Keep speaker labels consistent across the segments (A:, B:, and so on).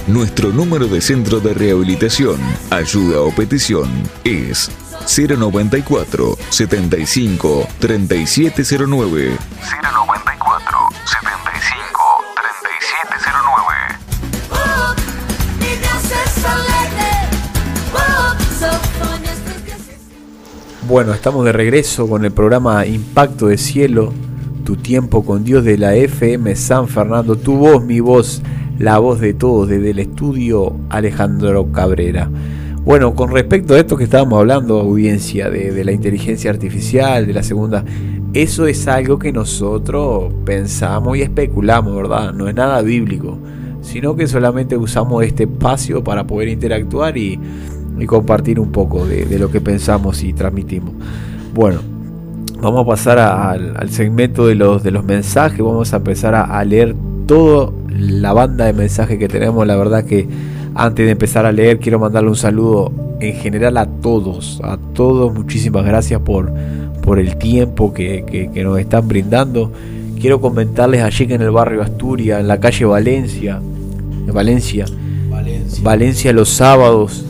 A: Nuestro número de centro de rehabilitación, ayuda o petición es 094 75 3709. 094 75 3709.
B: Bueno, estamos de regreso con el programa Impacto de Cielo, tu tiempo con Dios de la FM San Fernando, tu voz, mi voz, la voz de todos, desde el estudio Alejandro Cabrera. Bueno, con respecto a esto que estábamos hablando, audiencia, de la inteligencia artificial, de la segunda, eso es algo que nosotros pensamos y especulamos, ¿verdad? No es nada bíblico, sino que solamente usamos este espacio para poder interactuar y compartir un poco de lo que pensamos y transmitimos. Bueno, vamos a pasar al segmento de los mensajes. Vamos a empezar a leer toda la banda de mensajes que tenemos. La verdad que antes de empezar a leer quiero mandarle un saludo en general a todos. Muchísimas gracias por el tiempo que nos están brindando. Quiero comentarles allí que en el barrio Asturias, en la calle Valencia los sábados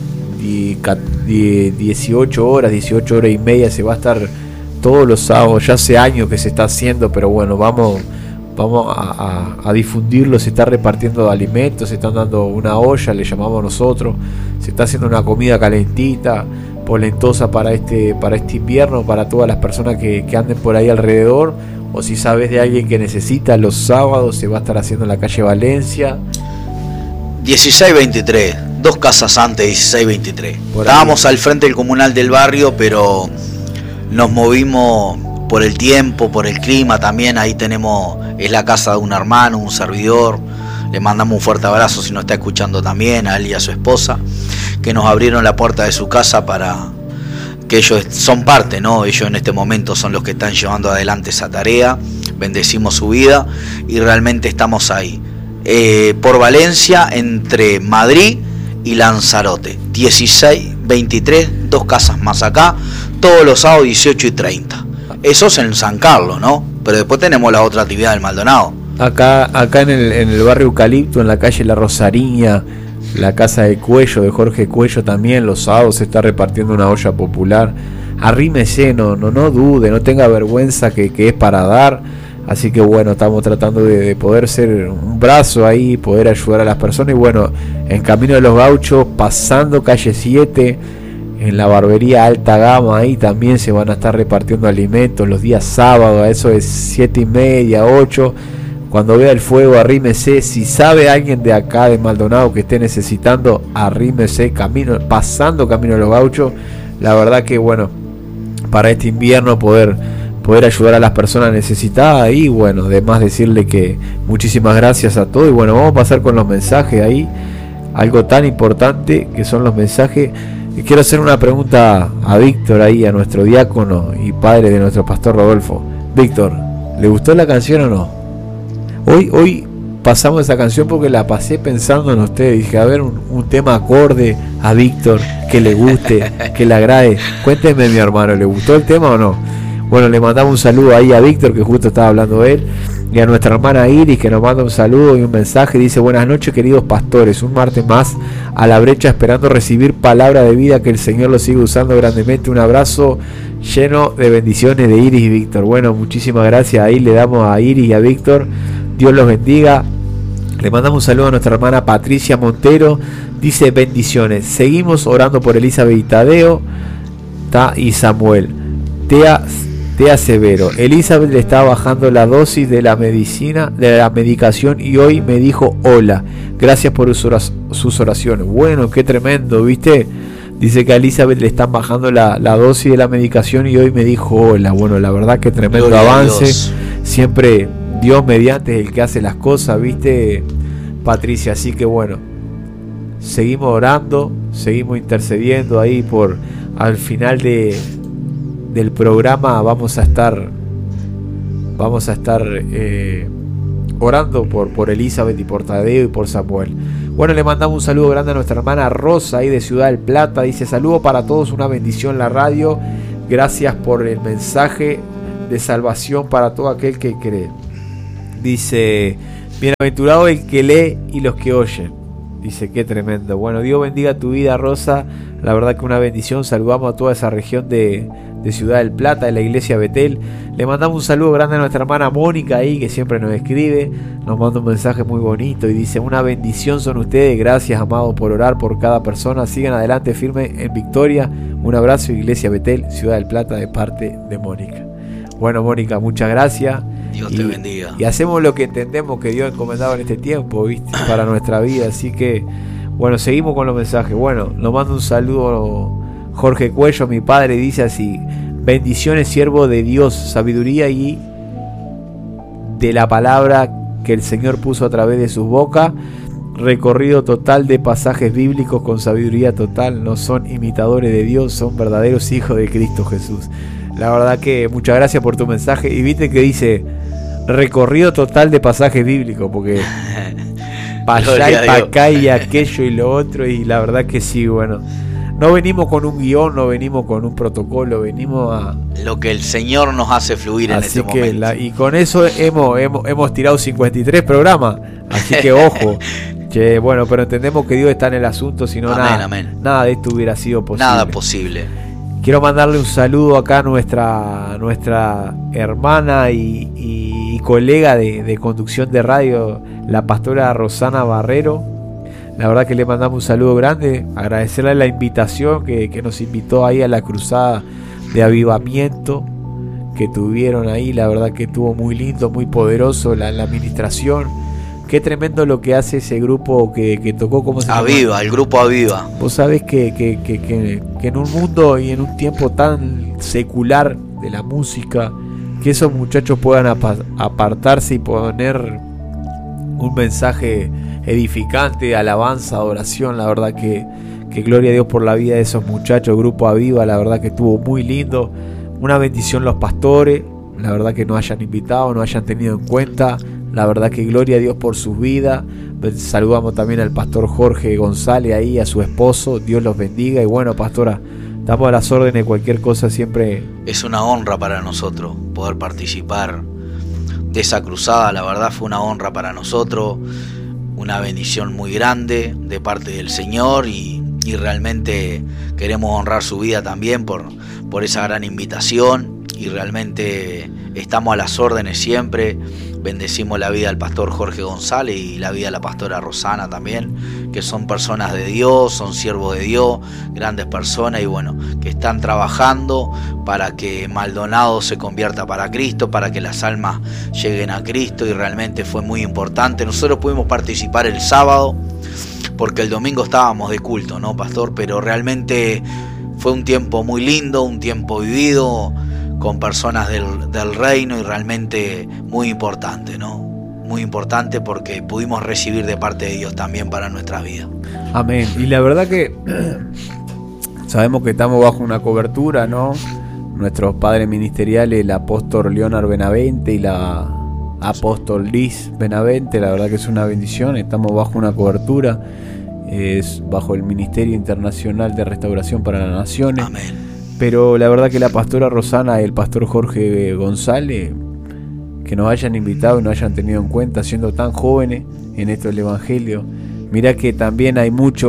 B: 18 horas y media se va a estar todos los sábados. Ya hace años que se está haciendo, pero bueno, vamos a difundirlo. Se está repartiendo alimentos, se están dando una olla, le llamamos nosotros, se está haciendo una comida calentita, polentosa para este invierno, para todas las personas que anden por ahí alrededor, o si sabes de alguien que necesita, los sábados se va a estar haciendo en la calle Valencia
C: 1623, 2 casas antes, 1623. Estábamos al frente del comunal del barrio, pero nos movimos por el tiempo, por el clima también. Ahí es la casa de un hermano, un servidor. Le mandamos un fuerte abrazo si nos está escuchando también, a él y a su esposa, que nos abrieron la puerta de su casa para que ellos son parte, ¿no? Ellos en este momento son los que están llevando adelante esa tarea. Bendecimos su vida y realmente estamos ahí. Por Valencia, entre Madrid y Lanzarote, 1623, 2 casas más acá, todos los sábados 18 y 30. Eso es en San Carlos, ¿no? Pero después tenemos la otra actividad del Maldonado. Acá
B: en el barrio Eucalipto, en la calle La Rosariña, la casa de Cuello, de Jorge Cuello, también los sábados se está repartiendo una olla popular. Arrímese, no dude, no tenga vergüenza que es para dar. Así que bueno, estamos tratando de poder ser un brazo ahí, poder ayudar a las personas. Y bueno, en Camino de los Gauchos, pasando calle 7, en la barbería Alta Gama, ahí también se van a estar repartiendo alimentos los días sábados, a eso es 7:30, 8. Cuando vea el fuego, arrímese. Si sabe alguien de acá de Maldonado que esté necesitando, arrímese, pasando Camino de los Gauchos. La verdad que bueno, para este invierno poder ayudar a las personas necesitadas. Y bueno, además decirle que muchísimas gracias a todos. Y bueno, vamos a pasar con los mensajes ahí, algo tan importante que son los mensajes. Y quiero hacer una pregunta a Víctor ahí, a nuestro diácono y padre de nuestro pastor Rodolfo. Víctor, ¿le gustó la canción o no? Hoy pasamos esa canción porque la pasé pensando en usted. Dije, a ver, un tema acorde a Víctor, que le guste, que le agrade. Cuénteme, mi hermano, ¿le gustó el tema o no? Bueno, le mandamos un saludo ahí a Víctor, que justo estaba hablando de él, y a nuestra hermana Iris, que nos manda un saludo y un mensaje. Dice: buenas noches, queridos pastores, un martes más a la brecha, esperando recibir palabra de vida, que el Señor lo siga usando grandemente. Un abrazo lleno de bendiciones de Iris y Víctor. Bueno, muchísimas gracias. Ahí le damos a Iris y a Víctor, Dios los bendiga. Le mandamos un saludo a nuestra hermana Patricia Montero. Dice: bendiciones, seguimos orando por Elizabeth y Tadeo y Samuel. Tea Severo. Elizabeth le está bajando la dosis de la medicación, y hoy me dijo hola. Gracias por sus oraciones. Bueno, qué tremendo, ¿viste? Dice que a Elizabeth le están bajando la dosis de la medicación y hoy me dijo hola. Bueno, la verdad que tremendo Gloria avance. Siempre Dios mediante es el que hace las cosas, ¿viste, Patricia? Así que bueno, seguimos orando, seguimos intercediendo ahí por al final del programa. Vamos a estar orando por Elizabeth y por Tadeo y por Samuel. Bueno, le mandamos un saludo grande a nuestra hermana Rosa ahí de Ciudad del Plata. Dice: saludo para todos, una bendición la radio, gracias por el mensaje de salvación para todo aquel que cree. Dice: bienaventurado el que lee y los que oyen. Dice, qué tremendo. Bueno, Dios bendiga tu vida, Rosa. La verdad que una bendición. Saludamos a toda esa región de Ciudad del Plata, de la iglesia Betel. Le mandamos un saludo grande a nuestra hermana Mónica ahí, que siempre nos escribe. Nos manda un mensaje muy bonito y dice, una bendición son ustedes. Gracias, amados, por orar por cada persona. Sigan adelante, firme en victoria. Un abrazo, iglesia Betel, Ciudad del Plata, de parte de Mónica. Bueno, Mónica, muchas gracias.
C: Dios te bendiga.
B: Y hacemos lo que entendemos que Dios ha encomendado en este tiempo, ¿viste? Para nuestra vida. Así que, bueno, seguimos con los mensajes. Bueno, nos manda un saludo Jorge Cuello, mi padre, dice así: bendiciones, siervo de Dios, sabiduría y de la palabra que el Señor puso a través de sus bocas. Recorrido total de pasajes bíblicos con sabiduría total. No son imitadores de Dios, son verdaderos hijos de Cristo Jesús. La verdad que muchas gracias por tu mensaje. Y viste que dice recorrido total de pasajes bíblicos, porque para allá y para acá y aquello y lo otro. Y la verdad que sí, bueno, no venimos con un guión, no venimos con un protocolo, venimos a
C: lo que el Señor nos hace fluir en este momento.
B: Y con eso hemos tirado 53 programas. Así que ojo. Che, bueno, pero entendemos que Dios está en el asunto, si no nada de esto hubiera sido posible.
C: Nada posible.
B: Quiero mandarle un saludo acá a nuestra hermana y colega de conducción de radio, la pastora Rosana Barrero. La verdad que le mandamos un saludo grande, agradecerle la invitación que nos invitó ahí a la cruzada de avivamiento que tuvieron ahí. La verdad que estuvo muy lindo, muy poderoso la administración. Qué tremendo lo que hace ese grupo que tocó, ¿cómo se llama?
C: Aviva, el grupo Aviva.
B: Vos sabés que en un mundo y en un tiempo tan secular de la música, que esos muchachos puedan apartarse y poner un mensaje edificante, alabanza, adoración. La verdad que gloria a Dios por la vida de esos muchachos, grupo Aviva. La verdad que estuvo muy lindo. Una bendición los pastores, la verdad que nos hayan invitado, nos hayan tenido en cuenta. La verdad que gloria a Dios por sus vidas. Saludamos también al pastor Jorge González ahí, a su esposo. Dios los bendiga. Y bueno, pastora, estamos a las órdenes, cualquier cosa siempre.
C: Es una honra para nosotros poder participar de esa cruzada. La verdad fue una honra para nosotros, una bendición muy grande de parte del Señor, y realmente queremos honrar su vida también por esa gran invitación, y realmente estamos a las órdenes siempre. Bendecimos la vida del pastor Jorge González y la vida de la pastora Rosana también, que son personas de Dios, son siervos de Dios, grandes personas, y bueno, que están trabajando para que Maldonado se convierta para Cristo, para que las almas lleguen a Cristo, y realmente fue muy importante. Nosotros pudimos participar el sábado, porque el domingo estábamos de culto, ¿no, pastor? Pero realmente fue un tiempo muy lindo, un tiempo vivido con personas del reino, y realmente muy importante, ¿no? Muy importante, porque pudimos recibir de parte de Dios también para nuestras vidas.
B: Amén. Y la verdad que sabemos que estamos bajo una cobertura, ¿no? Nuestros padres ministeriales, el apóstol Leonard Benavente y la apóstol Liz Benavente, la verdad que es una bendición. Estamos bajo una cobertura, es bajo el Ministerio Internacional de Restauración para las Naciones.
C: Amén.
B: Pero la verdad que la pastora Rosana y el pastor Jorge González, que nos hayan invitado y nos hayan tenido en cuenta siendo tan jóvenes en esto del Evangelio. Mirá que también hay mucha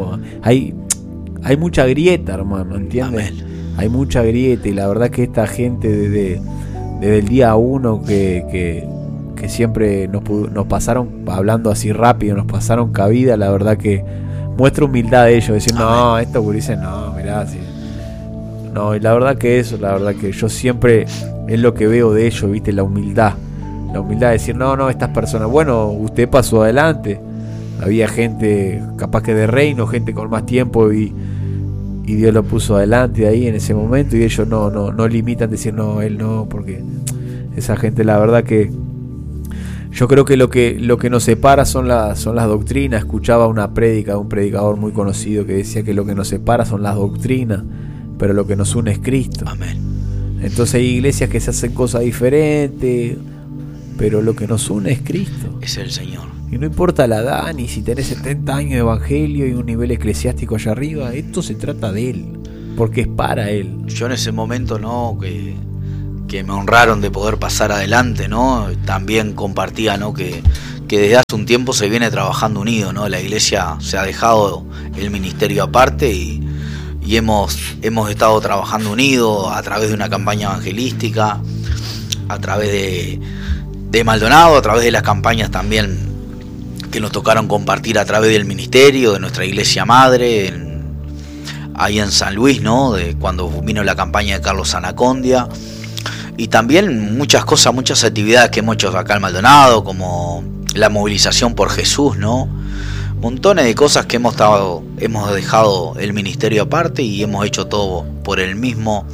B: grieta, hermano, ¿entiendes?
C: Amén.
B: Hay mucha grieta, y la verdad que esta gente desde el día 1 que siempre nos pasaron, hablando así rápido, nos pasaron cabida, la verdad que muestra humildad de ellos, decir, amén, no, esto dicen, no, mirá, así. No, y la verdad que yo siempre es lo que veo de ellos, ¿viste? La humildad de decir, no, estas personas, bueno, usted pasó adelante, había gente capaz que de reino, gente con más tiempo, y Dios lo puso adelante ahí en ese momento, y ellos no limitan decir, no, él no, porque esa gente, la verdad que yo creo que lo que nos separa son las doctrinas. Escuchaba una prédica de un predicador muy conocido que decía que lo que nos separa son las doctrinas, pero lo que nos une es Cristo.
C: Amén.
B: Entonces hay iglesias que se hacen cosas diferentes, pero lo que nos une es Cristo.
C: Es el Señor.
B: Y no importa la edad, ni si tenés 70 años de evangelio y un nivel eclesiástico allá arriba, esto se trata de Él, porque es para Él.
C: Yo en ese momento, ¿no?, que me honraron de poder pasar adelante, ¿no? También compartía, ¿no?, que que desde hace un tiempo se viene trabajando unido, ¿no? La iglesia se ha dejado el ministerio aparte y hemos estado trabajando unidos a través de una campaña evangelística, a través de Maldonado, a través de las campañas también que nos tocaron compartir a través del ministerio, de nuestra iglesia madre, ahí en San Luis, ¿no? De cuando vino la campaña de Carlos Anacondia, y también muchas cosas, muchas actividades que hemos hecho acá en Maldonado, como la movilización por Jesús, ¿no? Montones de cosas que hemos dejado el ministerio aparte y hemos hecho todo por el mismo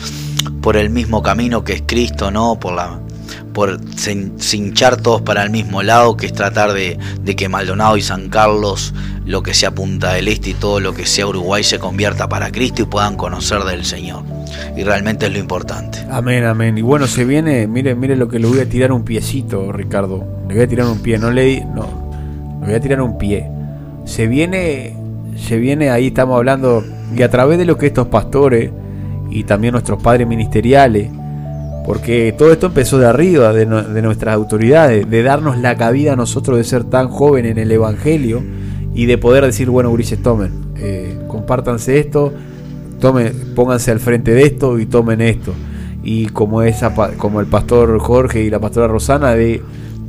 C: camino que es Cristo, ¿no? Por cinchar todos para el mismo lado, que es tratar de que Maldonado y San Carlos, lo que sea Punta del Este y todo lo que sea Uruguay, se convierta para Cristo y puedan conocer del Señor. Y realmente es lo importante.
B: Amén, amén. Y bueno, se viene, mire lo que le voy a tirar un piecito, Ricardo. Le voy a tirar un pie, le voy a tirar un pie. Se viene, ahí estamos hablando, y a través de lo que estos pastores y también nuestros padres ministeriales, porque todo esto empezó de arriba, de nuestras autoridades, de darnos la cabida a nosotros de ser tan jóvenes en el Evangelio y de poder decir, bueno, gurises, tomen, compártanse esto, pónganse al frente de esto y tomen esto. Y como el pastor Jorge y la pastora Rosana, de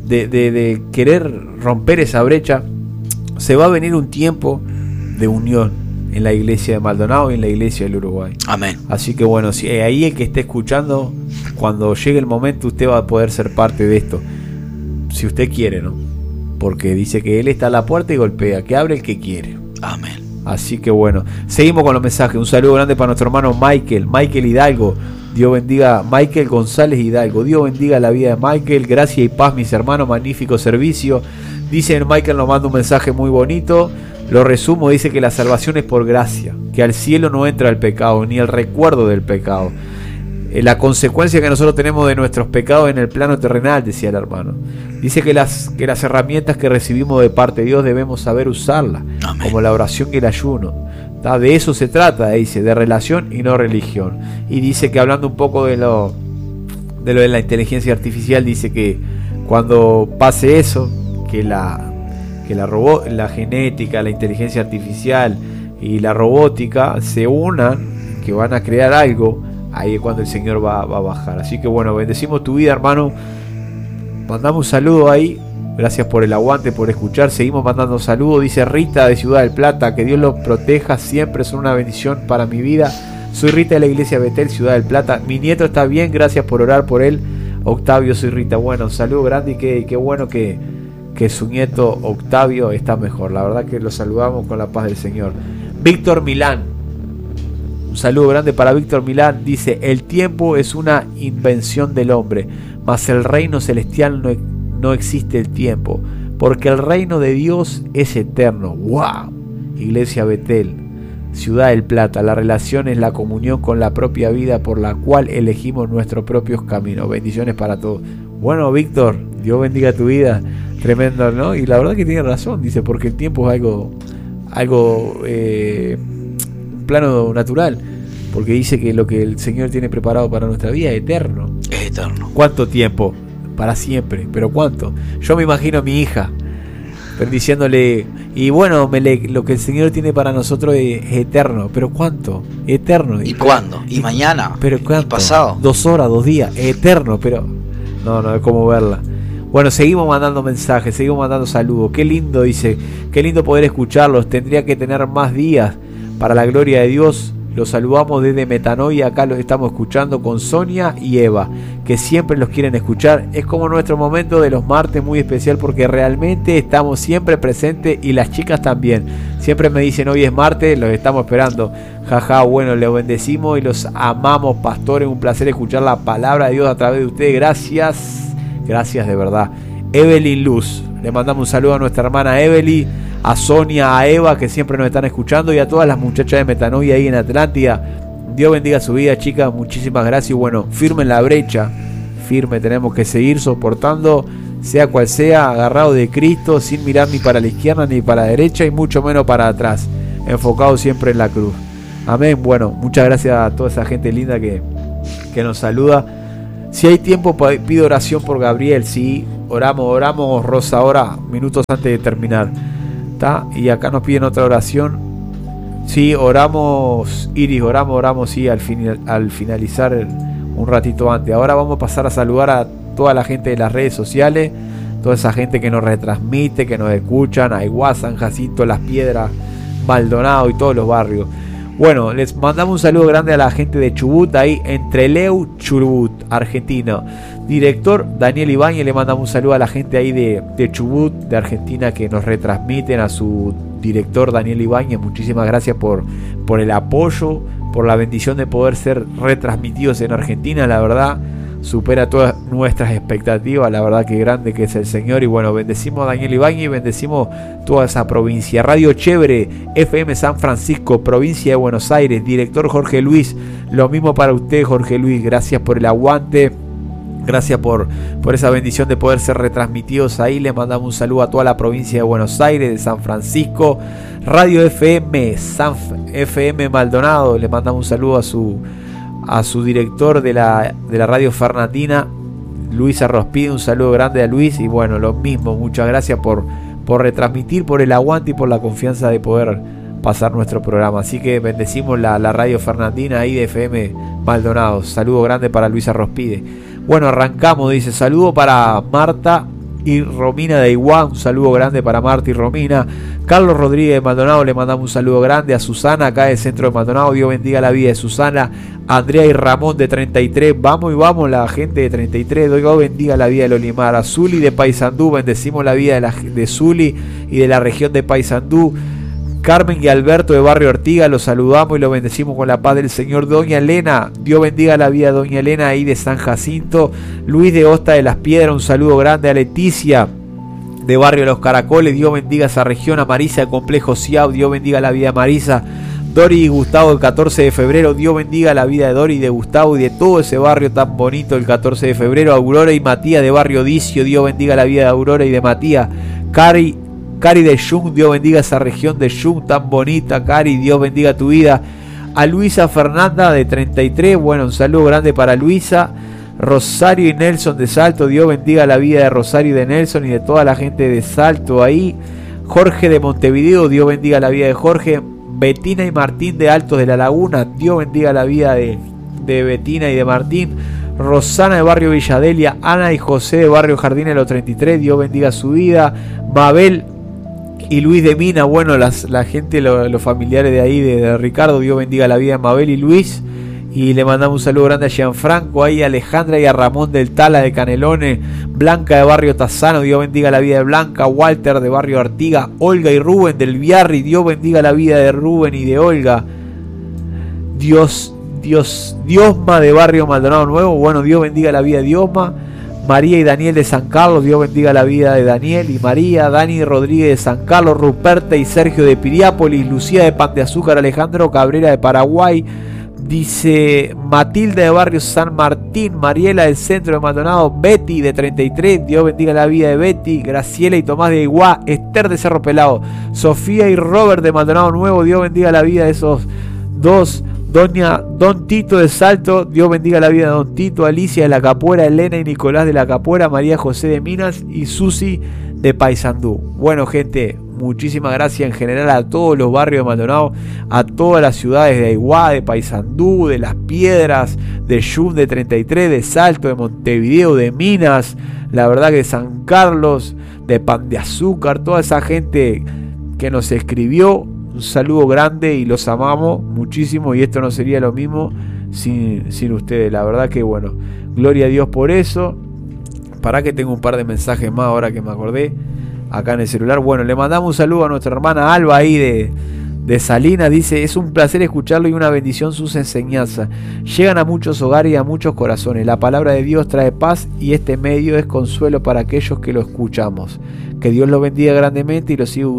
B: querer romper esa brecha, se va a venir un tiempo de unión en la iglesia de Maldonado y en la iglesia del Uruguay.
C: Amén.
B: Así que bueno, si ahí el que esté escuchando, cuando llegue el momento usted va a poder ser parte de esto, si usted quiere, ¿no? Porque dice que Él está a la puerta y golpea, que abre el que quiere.
C: Amén.
B: Así que bueno, seguimos con los mensajes. Un saludo grande para nuestro hermano Michael Hidalgo. Dios bendiga, Michael González Hidalgo. Dios bendiga la vida de Michael. Gracia y paz, mis hermanos. Magnífico servicio. Dice Michael, nos manda un mensaje muy bonito. Lo resumo, dice que la salvación es por gracia, que al cielo no entra el pecado, ni el recuerdo del pecado. La consecuencia que nosotros tenemos de nuestros pecados en el plano terrenal, decía el hermano. Dice que las herramientas que recibimos de parte de Dios debemos saber usarlas, como la oración y el ayuno. De eso se trata, dice, de relación y no religión. Y dice que hablando un poco de lo de la inteligencia artificial, dice que cuando pase eso, que la genética, la inteligencia artificial y la robótica se unan, que van a crear algo, ahí es cuando el Señor va a bajar. Así que bueno, bendecimos tu vida, hermano. Mandamos un saludo ahí. Gracias por el aguante, por escuchar. Seguimos mandando saludos. Dice Rita de Ciudad del Plata, que Dios los proteja, siempre son una bendición para mi vida. Soy Rita de la iglesia Betel, Ciudad del Plata. Mi nieto está bien, gracias por orar por él. Octavio, soy Rita. Bueno, un saludo grande y qué bueno que su nieto Octavio está mejor. La verdad que lo saludamos con la paz del Señor. Víctor Milán, un saludo grande para Víctor Milán. Dice, el tiempo es una invención del hombre, mas el reino celestial no existe el tiempo, porque el reino de Dios es eterno. ¡Wow! Iglesia Betel, Ciudad del Plata. La relación es la comunión con la propia vida por la cual elegimos nuestros propios caminos. Bendiciones para todos. Bueno, Víctor, Dios bendiga tu vida. Tremendo, ¿no? Y la verdad que tiene razón, dice, porque el tiempo es algo un plano natural, porque dice que lo que el Señor tiene preparado para nuestra vida es eterno.
C: Es eterno.
B: ¿Cuánto tiempo? Para siempre, pero ¿cuánto? Yo me imagino a mi hija diciéndole, y bueno, lo que el Señor tiene para nosotros es eterno, pero ¿cuánto? Eterno.
C: ¿Y cuándo? ¿Y mañana?
B: ¿Pero cuánto?
C: ¿Y pasado?
B: 2 horas, 2 días, eterno, pero no es como verla. Bueno, seguimos mandando mensajes, seguimos mandando saludos. Qué lindo, dice, qué lindo poder escucharlos. Tendría que tener más días para la gloria de Dios. Los saludamos desde Metanoia, acá los estamos escuchando con Sonia y Eva, que siempre los quieren escuchar. Es como nuestro momento de los martes muy especial, porque realmente estamos siempre presentes y las chicas también. Siempre me dicen, hoy es martes, los estamos esperando. Jaja, bueno, les bendecimos y los amamos, pastores. Un placer escuchar la palabra de Dios a través de ustedes. Gracias de verdad. Evelyn Luz, le mandamos un saludo a nuestra hermana Evelyn, a Sonia, a Eva, que siempre nos están escuchando, y a todas las muchachas de Metanoia ahí en Atlántida. Dios bendiga su vida, chicas, muchísimas gracias. Y bueno, firme la brecha, firme, tenemos que seguir soportando, sea cual sea, agarrado de Cristo, sin mirar ni para la izquierda ni para la derecha, y mucho menos para atrás, enfocado siempre en la cruz. Amén. Bueno, muchas gracias a toda esa gente linda que nos saluda. Si hay tiempo, pido oración por Gabriel. Sí, oramos, Rosa, ahora, minutos antes de terminar. ¿Tá? Y acá nos piden otra oración. Sí, oramos, Iris, oramos, sí, al finalizar un ratito antes. Ahora vamos a pasar a saludar a toda la gente de las redes sociales, toda esa gente que nos retransmite, que nos escuchan, Aiguá, San Jacinto, Las Piedras, Maldonado y todos los barrios. Bueno, les mandamos un saludo grande a la gente de Chubut, ahí entre Leu, Chubut, Argentina. Director Daniel Ibáñez, le mandamos un saludo a la gente ahí de Chubut, de Argentina, que nos retransmiten, a su director Daniel Ibáñez. Muchísimas gracias por el apoyo, por la bendición de poder ser retransmitidos en Argentina. La verdad, supera todas nuestras expectativas. La verdad que grande que es el Señor. Y bueno, bendecimos a Daniel Ibáñez y bendecimos toda esa provincia. Radio Chévere, FM San Francisco, provincia de Buenos Aires. Director Jorge Luis, lo mismo para usted, Jorge Luis. Gracias por el aguante. Gracias por esa bendición de poder ser retransmitidos ahí. Le mandamos un saludo a toda la provincia de Buenos Aires, de San Francisco. Radio FM Maldonado, le mandamos un saludo a su director de la radio Fernandina, Luis Arrospide. Un saludo grande a Luis. Y bueno, lo mismo, muchas gracias por retransmitir, por el aguante y por la confianza de poder pasar nuestro programa. Así que bendecimos la radio Fernandina ahí de FM Maldonado. Saludo grande para Luis Arrospide. Bueno, arrancamos, dice, saludo para Marta y Romina de Iguá, un saludo grande para Marta y Romina. Carlos Rodríguez de Maldonado, le mandamos un saludo grande. A Susana, acá del centro de Maldonado, Dios bendiga la vida de Susana. Andrea y Ramón de 33, vamos y vamos la gente de 33, Dios bendiga la vida de Lolimar. A Zuli de Paysandú, bendecimos la vida de Zuli y de la región de Paysandú. Carmen y Alberto de Barrio Ortiga, los saludamos y los bendecimos con la paz del Señor. Doña Elena, Dios bendiga la vida de Doña Elena ahí de San Jacinto. Luis de Hosta de Las Piedras, un saludo grande. A Leticia de Barrio Los Caracoles, Dios bendiga esa región. A Marisa de Complejo Ciao, Dios bendiga la vida de Marisa. Dori y Gustavo del 14 de febrero, Dios bendiga la vida de Dori y de Gustavo y de todo ese barrio tan bonito el 14 de febrero. Aurora y Matías de Barrio Dicio, Dios bendiga la vida de Aurora y de Matías. Cari de Yung, Dios bendiga esa región de Yung tan bonita. Cari, Dios bendiga tu vida. A Luisa Fernanda de 33, bueno, un saludo grande para Luisa. Rosario y Nelson de Salto, Dios bendiga la vida de Rosario y de Nelson y de toda la gente de Salto ahí. Jorge de Montevideo, Dios bendiga la vida de Jorge. Betina y Martín de Altos de la Laguna, Dios bendiga la vida de Betina y de Martín. Rosana de Barrio Villadelia, Ana y José de Barrio Jardín de los 33, Dios bendiga su vida. Mabel y Luis de Mina, bueno, la gente, los familiares de ahí, de Ricardo, Dios bendiga la vida de Mabel y Luis. Y le mandamos un saludo grande a Gianfranco, ahí a Alejandra y a Ramón del Tala de Canelones. Blanca de Barrio Tazano, Dios bendiga la vida de Blanca. Walter de Barrio Artiga, Olga y Rubén del Viarri, Dios bendiga la vida de Rubén y de Olga. Diosma de Barrio Maldonado Nuevo, bueno, Dios bendiga la vida de Diosma. María y Daniel de San Carlos, Dios bendiga la vida de Daniel y María. Dani Rodríguez de San Carlos, Ruperta y Sergio de Piriápolis, Lucía de Pan de Azúcar, Alejandro Cabrera de Paraguay. Dice Matilda de Barrio San Martín, Mariela del centro de Maldonado, Betty de 33, Dios bendiga la vida de Betty. Graciela y Tomás de Iguá, Esther de Cerro Pelado, Sofía y Robert de Maldonado Nuevo, Dios bendiga la vida de esos dos. Don Tito de Salto, Dios bendiga la vida de Don Tito. Alicia de la Capuera, Elena y Nicolás de la Capuera, María José de Minas y Susi de Paysandú. Bueno, gente, muchísimas gracias en general a todos los barrios de Maldonado, a todas las ciudades de Aiguá, de Paysandú, de Las Piedras, de Yung de 33, de Salto, de Montevideo, de Minas, la verdad que de San Carlos, de Pan de Azúcar, toda esa gente que nos escribió. Un saludo grande y los amamos muchísimo, y esto no sería lo mismo sin ustedes. La verdad que bueno, gloria a Dios por eso. Para que tengo un par de mensajes más ahora que me acordé acá en el celular. Bueno, le mandamos un saludo a nuestra hermana Alba ahí de Salinas. Dice, es un placer escucharlo y una bendición sus enseñanzas. Llegan a muchos hogares y a muchos corazones. La palabra de Dios trae paz y este medio es consuelo para aquellos que lo escuchamos. Que Dios lo bendiga grandemente y lo siga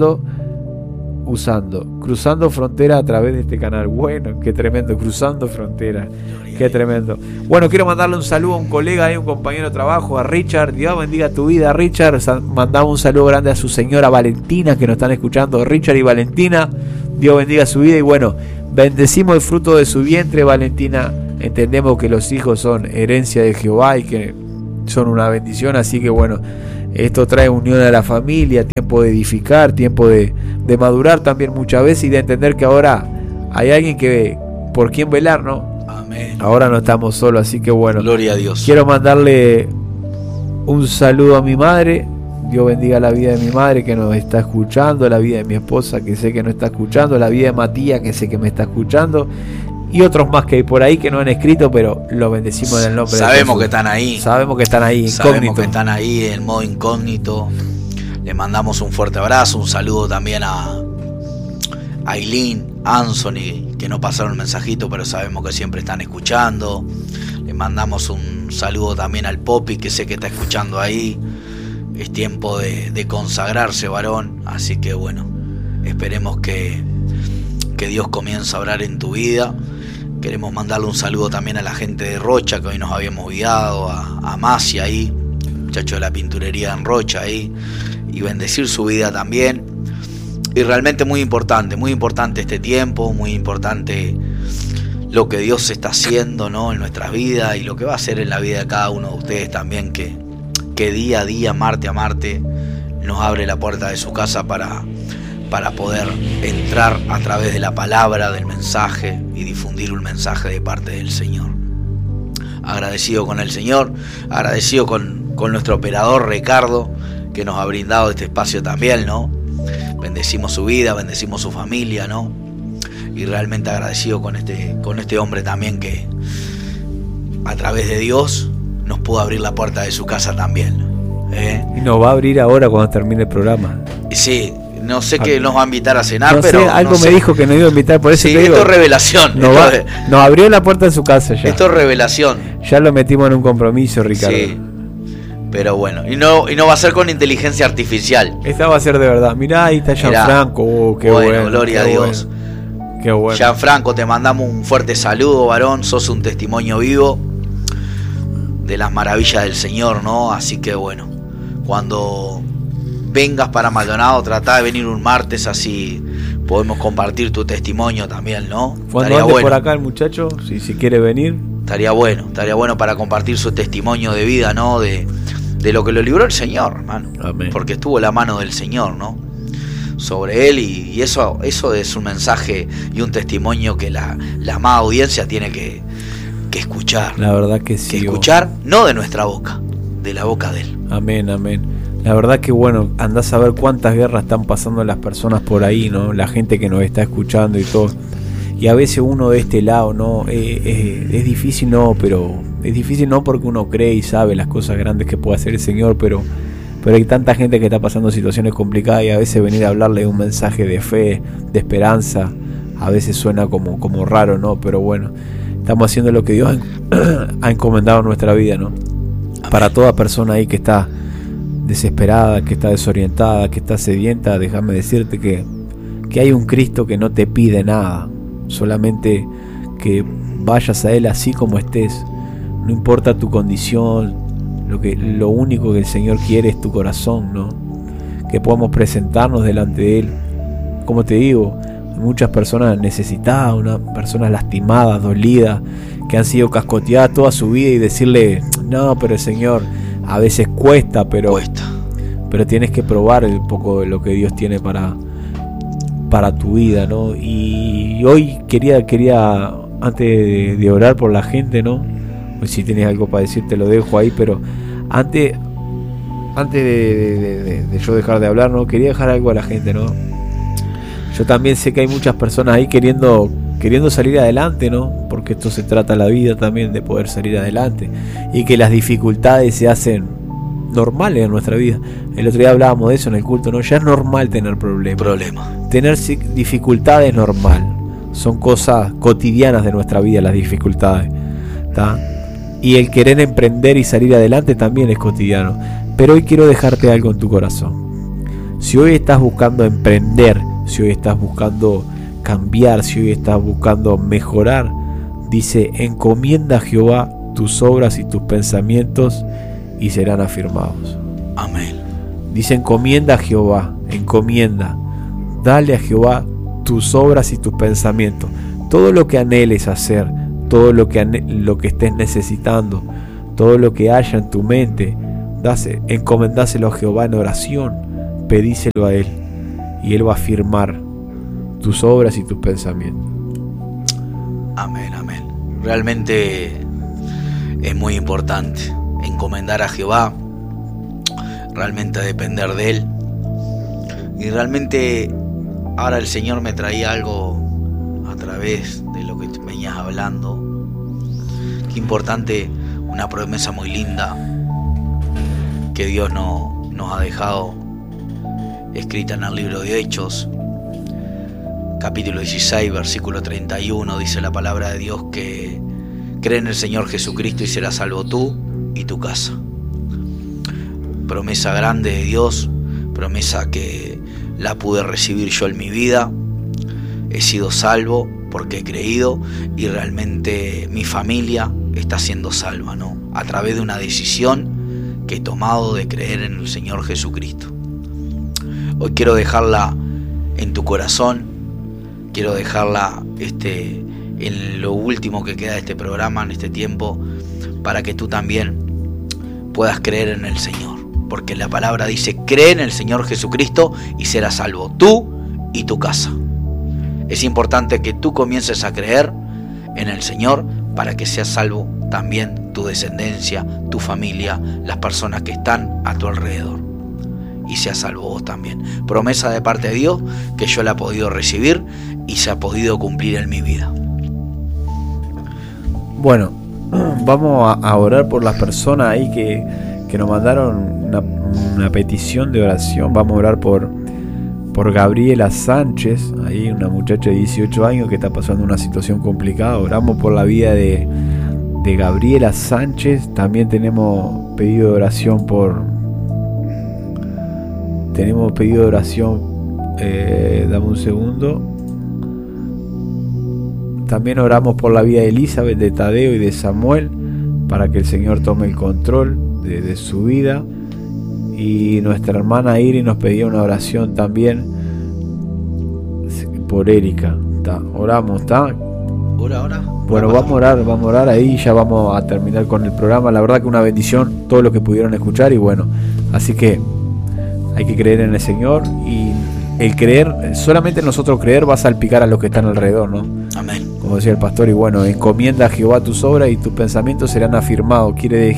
B: cruzando frontera a través de este canal. Bueno, qué tremendo, cruzando frontera, qué tremendo. Bueno, quiero mandarle un saludo a un colega un compañero de trabajo, a Richard. Dios bendiga tu vida, Richard. Mandamos un saludo grande a su señora Valentina, que nos están escuchando. Richard y Valentina, Dios bendiga su vida. Y bueno, bendecimos el fruto de su vientre, Valentina, entendemos que los hijos son herencia de Jehová y que son una bendición, así que bueno, esto trae unión a la familia, tiempo de edificar, tiempo de madurar también muchas veces y de entender que ahora hay alguien que por quien velar, ¿no?
C: Amén.
B: Ahora no estamos solos, así que bueno,
C: gloria a Dios.
B: Quiero mandarle un saludo a mi madre. Dios bendiga la vida de mi madre que nos está escuchando, la vida de mi esposa que sé que nos está escuchando, la vida de Matías que sé que me está escuchando y otros más que hay por ahí que no han escrito, pero los bendecimos en el nombre de Jesús.
C: Sabemos que están ahí.
B: Sabemos que están ahí, incógnito.
C: Sabemos que están ahí en modo incógnito. Le mandamos un fuerte abrazo, un saludo también a Aileen, Anthony, que no pasaron el mensajito, pero sabemos que siempre están escuchando. Le mandamos un saludo también al Popi, que sé que está escuchando ahí. Es tiempo de consagrarse, varón. Así que bueno, esperemos que Dios comience a obrar en tu vida. Queremos mandarle un saludo también a la gente de Rocha, que hoy nos habíamos guiado, a Masi ahí, muchacho de la pinturería en Rocha ahí, y bendecir su vida también. Y realmente muy importante este tiempo, muy importante lo que Dios está haciendo, ¿no?, en nuestras vidas y lo que va a hacer en la vida de cada uno de ustedes también, que día a día, martes a martes, nos abre la puerta de su casa para poder entrar a través de la palabra, del mensaje y difundir un mensaje de parte del Señor. Agradecido con el Señor, agradecido con nuestro operador Ricardo, que nos ha brindado este espacio también, ¿no? Bendecimos su vida, bendecimos su familia, ¿no? Y realmente agradecido con este hombre también que a través de Dios nos pudo abrir la puerta de su casa también.
B: Y nos va a abrir ahora cuando termine el programa.
C: Sí, no sé qué nos va a invitar a cenar,
B: no
C: pero
B: sé, algo me dijo que nos iba a invitar, por eso
C: sí,
B: te digo,
C: esto es revelación.
B: Nos abrió la puerta de su casa ya.
C: Esto es revelación.
B: Ya lo metimos en un compromiso, Ricardo.
C: Sí. Pero bueno, y no va a ser con inteligencia artificial.
B: Esta va a ser de verdad. Mirá, ahí está Gianfranco. Qué bueno,
C: gloria a Dios.
B: Qué bueno.
C: Gianfranco, te mandamos un fuerte saludo, varón. Sos un testimonio vivo de las maravillas del Señor, ¿no? Así que bueno, cuando vengas para Maldonado, tratá de venir un martes, así podemos compartir tu testimonio también, ¿no?
B: Cuando ande por acá el muchacho, si quiere venir.
C: Estaría bueno para compartir su testimonio de vida, ¿no? De lo que lo libró el Señor, hermano.
B: Amén.
C: Porque estuvo la mano del Señor, ¿no?, sobre él, y eso es un mensaje y un testimonio que la amada audiencia tiene que escuchar.
B: La verdad que sí.
C: Que escuchar, no de nuestra boca, de la boca de él.
B: Amén, amén. La verdad que bueno, andás a ver cuántas guerras están pasando las personas por ahí, ¿no? La gente que nos está escuchando y todo. Y a veces uno de este lado, ¿no? Es difícil, no, pero es difícil no porque uno cree y sabe las cosas grandes que puede hacer el Señor, pero hay tanta gente que está pasando situaciones complicadas y a veces venir a hablarle un mensaje de fe, de esperanza, a veces suena como raro, ¿no? Pero bueno, estamos haciendo lo que Dios ha encomendado en nuestra vida, ¿no? Amén. Para toda persona ahí que está desesperada, que está desorientada, que está sedienta, déjame decirte que hay un Cristo que no te pide nada, solamente que vayas a Él así como estés, no importa tu condición, lo único que el Señor quiere es tu corazón, ¿no? Que podamos presentarnos delante de Él. Como te digo, muchas personas necesitadas, personas lastimadas, dolidas, que han sido cascoteadas toda su vida y decirle, no, pero el Señor, a veces cuesta, pero tienes que probar un poco de lo que Dios tiene para tu vida, ¿no? Y hoy quería antes de orar por la gente, ¿no? Pues si tienes algo para decir te lo dejo ahí, pero antes de yo dejar de hablar, ¿no? Quería dejar algo a la gente, ¿no? Yo también sé que hay muchas personas ahí queriendo salir adelante, ¿no? Porque esto se trata la vida también, de poder salir adelante, y que las dificultades se hacen normales en nuestra vida. El otro día hablábamos de eso en el culto, ¿no? Ya es normal tener problemas. Tener dificultades es normal. Son cosas cotidianas de nuestra vida las dificultades, ¿tá? Y el querer emprender y salir adelante también es cotidiano. Pero hoy quiero dejarte algo en tu corazón. Si hoy estás buscando emprender, si hoy estás buscando cambiar, si hoy estás buscando mejorar, dice, encomienda a Jehová tus obras y tus pensamientos y serán afirmados.
C: Amén.
B: Dice, encomienda a Jehová, encomienda. Dale a Jehová tus obras y tus pensamientos. Todo lo que anheles hacer, todo lo que estés necesitando, todo lo que haya en tu mente, encomendáselo a Jehová en oración, pedíselo a Él, y Él va a afirmar tus obras y tus pensamientos.
C: Amén, amén. Realmente es muy importante encomendar a Jehová, realmente depender de Él. Y realmente ahora el Señor me traía algo a través de lo que venías hablando. Qué importante, una promesa muy linda que Dios nos ha dejado escrita en el libro de Hechos, capítulo 16, versículo 31, dice la palabra de Dios que cree en el Señor Jesucristo y serás salvo tú y tu casa. Promesa grande de Dios, promesa que la pude recibir yo en mi vida. He sido salvo porque he creído y realmente mi familia está siendo salva, ¿no? A través de una decisión que he tomado de creer en el Señor Jesucristo. Hoy quiero dejarla en tu corazón, quiero dejarla en lo último que queda de este programa, en este tiempo, para que tú también puedas creer en el Señor. Porque la palabra dice, cree en el Señor Jesucristo y serás salvo tú y tu casa. Es importante que tú comiences a creer en el Señor para que seas salvo también tu descendencia, tu familia, las personas que están a tu alrededor. Y seas salvo vos también. Promesa de parte de Dios que yo la he podido recibir y se ha podido cumplir en mi vida.
B: Bueno, vamos a orar por las personas ahí que nos mandaron una petición de oración. Vamos a orar por Gabriela Sánchez, ahí una muchacha de 18 años que está pasando una situación complicada. Oramos por la vida de Gabriela Sánchez. También tenemos pedido de oración dame un segundo. También oramos por la vida de Elizabeth, de Tadeo y de Samuel, para que el Señor tome el control de su vida. Y nuestra hermana Iri nos pedía una oración también por Erika. Oramos, ¿está?
C: Ora.
B: Bueno, vamos a orar ahí y ya vamos a terminar con el programa. La verdad que una bendición todo lo que pudieron escuchar. Y bueno, así que hay que creer en el Señor, y el creer, solamente nosotros creer va a salpicar a los que están alrededor, ¿no?
C: Amén.
B: Como decía el pastor, y bueno, encomienda a Jehová tus obras y tus pensamientos serán afirmados. Quiere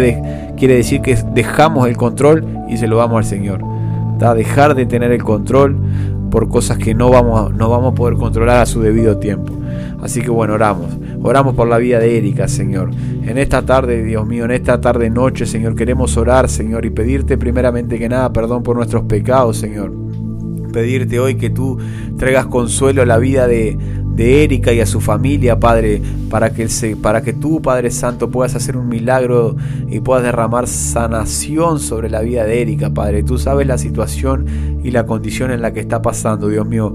B: decir que dejamos el control y se lo damos al Señor. Dejar de tener el control por cosas que no vamos a poder controlar a su debido tiempo. Así que bueno, oramos por la vida de Erika, Señor. En esta tarde, Dios mío, en esta tarde noche, Señor, queremos orar, Señor, y pedirte primeramente que nada perdón por nuestros pecados, Señor. Pedirte hoy que tú traigas consuelo a la vida de Erika y a su familia, Padre, para que tú, Padre Santo, puedas hacer un milagro y puedas derramar sanación sobre la vida de Erika, Padre. Tú sabes la situación y la condición en la que está pasando, Dios mío.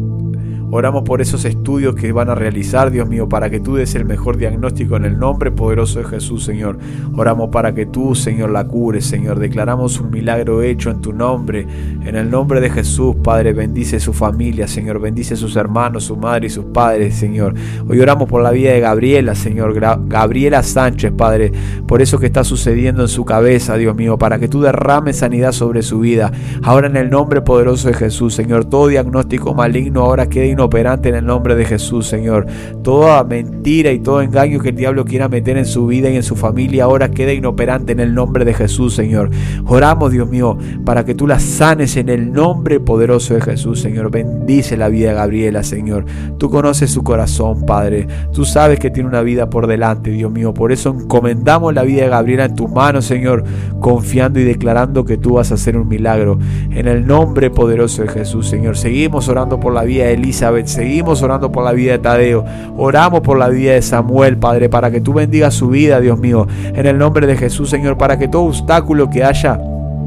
B: Oramos por esos estudios que van a realizar, Dios mío, para que tú des el mejor diagnóstico en el nombre poderoso de Jesús, Señor. Oramos para que tú, Señor, la cures, Señor. Declaramos un milagro hecho en tu nombre, en el nombre de Jesús, Padre. Bendice su familia, Señor. Bendice sus hermanos, su madre y sus padres, Señor. Hoy oramos por la vida de Gabriela, Señor. Gabriela Sánchez, Padre, por eso que está sucediendo en su cabeza, Dios mío, para que tú derrames sanidad sobre su vida. Ahora en el nombre poderoso de Jesús, Señor, todo diagnóstico maligno ahora quede inoperante en el nombre de Jesús, Señor. Toda mentira y todo engaño que el diablo quiera meter en su vida y en su familia ahora queda inoperante en el nombre de Jesús, Señor. Oramos, Dios mío, para que tú la sanes en el nombre poderoso de Jesús, Señor. Bendice la vida de Gabriela, Señor. Tú conoces su corazón, Padre. Tú sabes que tiene una vida por delante, Dios mío. Por eso encomendamos la vida de Gabriela en tus manos, Señor, confiando y declarando que tú vas a hacer un milagro en el nombre poderoso de Jesús, Señor. Seguimos orando por la vida de Elizabeth. Seguimos orando por la vida de Tadeo. Oramos por la vida de Samuel, Padre, para que tú bendigas su vida, Dios mío, en el nombre de Jesús, Señor, para que todo obstáculo que haya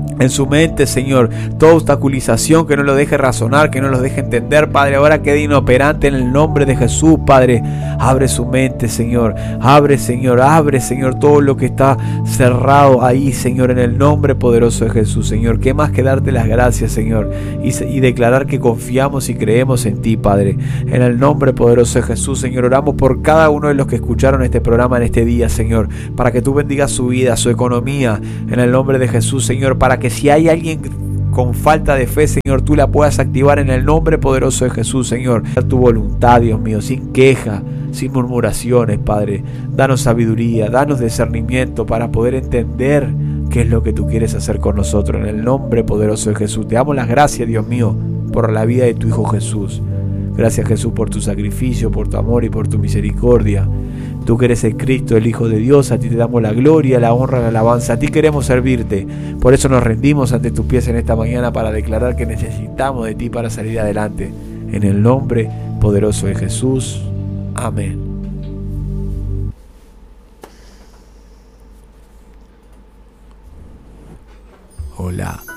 B: en su mente, Señor, toda obstaculización que no lo deje razonar, que no los deje entender, Padre, ahora quede inoperante en el nombre de Jesús, Padre. Abre su mente, Señor, abre, Señor, todo lo que está cerrado ahí, Señor, en el nombre poderoso de Jesús, Señor. ¿Qué más que darte las gracias, Señor? Y declarar que confiamos y creemos en ti, Padre. En el nombre poderoso de Jesús, Señor, oramos por cada uno de los que escucharon este programa en este día, Señor, para que tú bendigas su vida, su economía, en el nombre de Jesús, Señor, para que si hay alguien con falta de fe, Señor, tú la puedas activar en el nombre poderoso de Jesús, Señor. Tu voluntad, Dios mío, sin queja, sin murmuraciones, Padre. Danos sabiduría, danos discernimiento para poder entender qué es lo que tú quieres hacer con nosotros, en el nombre poderoso de Jesús. Te damos las gracias, Dios mío, por la vida de tu Hijo Jesús. Gracias, Jesús, por tu sacrificio, por tu amor y por tu misericordia. Tú que eres el Cristo, el Hijo de Dios, a ti te damos la gloria, la honra, la alabanza. A ti queremos servirte. Por eso nos rendimos ante tus pies en esta mañana para declarar que necesitamos de ti para salir adelante. En el nombre poderoso de Jesús. Amén. Hola.